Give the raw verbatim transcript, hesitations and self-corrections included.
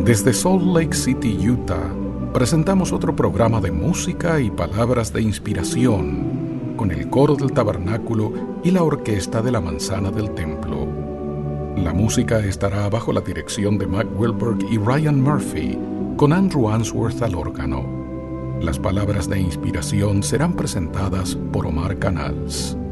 Desde Salt Lake City, Utah, presentamos otro programa de música y palabras de inspiración con el coro del tabernáculo y la orquesta de la manzana del templo. La música estará bajo la dirección de Mac Wilberg y Ryan Murphy, con Andrew Answorth al órgano. Las palabras de inspiración serán presentadas por Omar Canals.